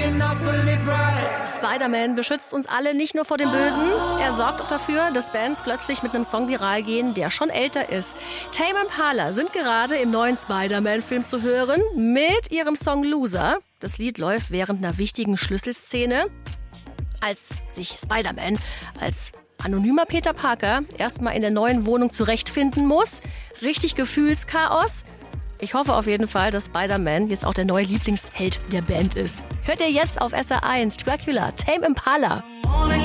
Spider-Man beschützt uns alle nicht nur vor dem Bösen, er sorgt auch dafür, dass Bands plötzlich mit einem Song viral gehen, der schon älter ist. Tame Impala sind gerade im neuen Spider-Man-Film zu hören mit ihrem Song Loser. Das Lied läuft während einer wichtigen Schlüsselszene, als sich Spider-Man als anonymer Peter Parker erstmal in der neuen Wohnung zurechtfinden muss. Richtig Gefühlschaos. Ich hoffe auf jeden Fall, dass Spider-Man jetzt auch der neue Lieblingsheld der Band ist. Hört ihr jetzt auf SR1 Dracula, Tame Impala.